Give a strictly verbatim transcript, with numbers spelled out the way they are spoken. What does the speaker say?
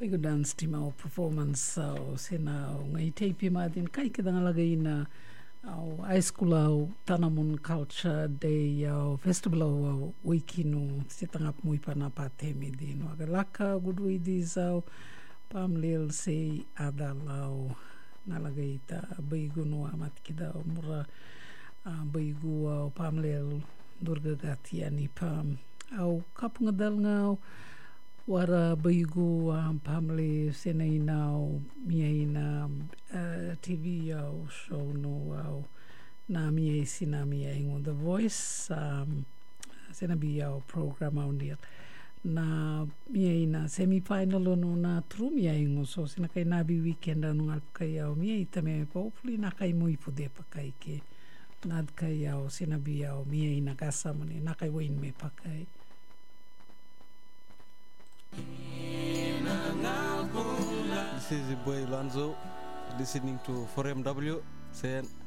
Very good dance team au performance au sena au ngai teipi matin kai ke danga laga ina au high school au Tanamun Culture Day au festival au weekinu se tanga mui pana patemi di no aga laka gudui di zau pamlel sei adalau nalaga ita baigu no amat kida mura baigu au pamlel Durga Gatiani pam au kapunga dal ngau wara baigu um, pamle sena inau mia ina uh, T V au show no au na mia sina mia ingo The Voice um, sena bi au program au nil na mia ina semi-final no na tru mia ingo so sena kai nabi weekend anu ngal kai au mia ita me hopefully na kai mui pude pakai ke nad kai au sena bi au mia ina kasa mone na kai wain me pakai. This is your boy Lanzo listening to four M W saying